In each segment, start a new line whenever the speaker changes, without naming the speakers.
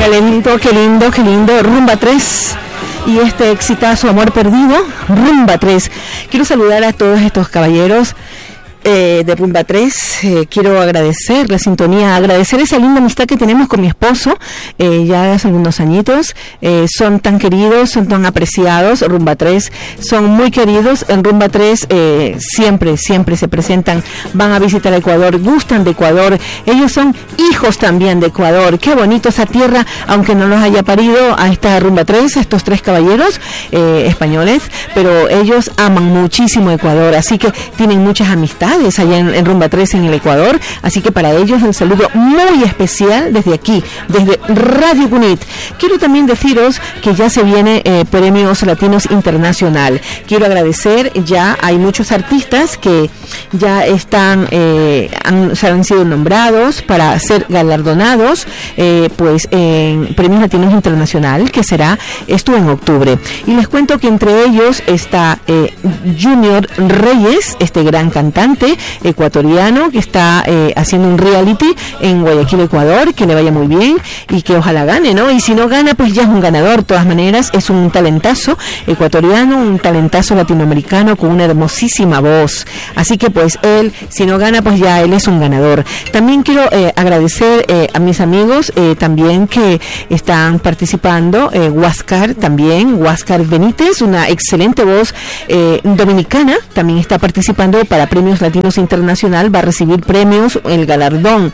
Qué lindo, Rumba 3 y este exitazo Amor Perdido, Rumba 3. Quiero saludar a todos estos caballeros de Rumba 3, quiero agradecer la sintonía, agradecer esa linda amistad que tenemos con mi esposo, ya hace algunos añitos, son tan queridos, son tan apreciados. Rumba 3 son muy queridos, en Rumba 3 siempre se presentan, van a visitar Ecuador, gustan de Ecuador, ellos son hijos también de Ecuador. Qué bonito esa tierra, aunque no los haya parido a esta Rumba 3, a estos tres caballeros españoles, pero ellos aman muchísimo Ecuador, así que tienen muchas amistades allá en Rumba 3 en el Ecuador, así que para ellos un saludo muy especial desde aquí, desde Radio Cunit. Quiero también deciros que ya se viene Premios Latinos Internacional. Quiero agradecer, ya hay muchos artistas que ya están han sido nombrados para ser galardonados pues en Premios Latinos Internacional, que será esto en octubre. Y les cuento que entre ellos está Junior Reyes, este gran cantante ecuatoriano que está haciendo un reality en Guayaquil, Ecuador, que le vaya muy bien y que ojalá gane, ¿no? Y si no gana, pues ya es un ganador. De todas maneras, es un talentazo ecuatoriano, un talentazo latinoamericano con una hermosísima voz. Así que pues él, si no gana, pues ya él es un ganador. También quiero agradecer a mis amigos también que están participando, Huáscar Benítez, una excelente voz dominicana, también está participando para Premios Latinos Internacional, va a recibir premios, el galardón.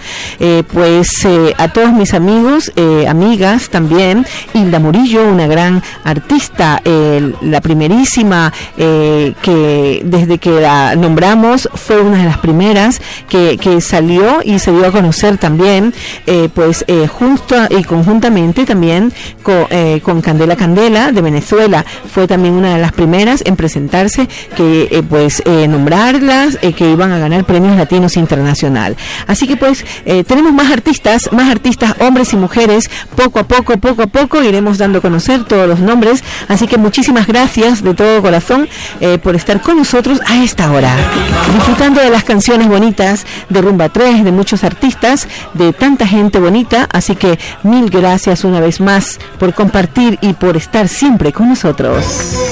A todos mis amigos, amigas también, Hilda Murillo, una gran artista, la primerísima que desde que la nombramos fue una de las primeras que salió y se dio a conocer también, justo y conjuntamente también con Candela de Venezuela, fue también una de las primeras en presentarse, que nombrarlas, que iban a ganar Premios Latinos Internacional. Así que pues tenemos más artistas, hombres y mujeres, poco a poco iremos dando a conocer todos los nombres. Así que muchísimas gracias de todo corazón por estar con nosotros a esta hora, disfrutando de las canciones bonitas de Rumba 3, de muchos artistas, de tanta gente bonita. Así que mil gracias una vez más por compartir y por estar siempre con nosotros,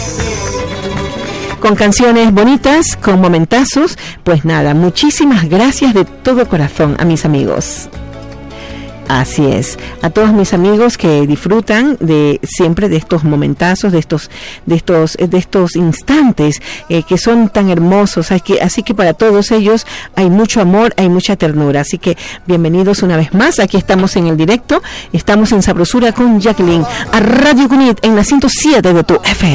con canciones bonitas, con momentazos. Pues nada, muchísimas gracias de todo corazón a mis amigos. Así es, a todos mis amigos que disfrutan de siempre de estos momentazos, de estos instantes que son tan hermosos. Así que para todos ellos hay mucho amor, hay mucha ternura. Así que bienvenidos una vez más. Aquí estamos en el directo, estamos en Sabrosura con Jacqueline, a Radio Cunit en la 107 de tu FM.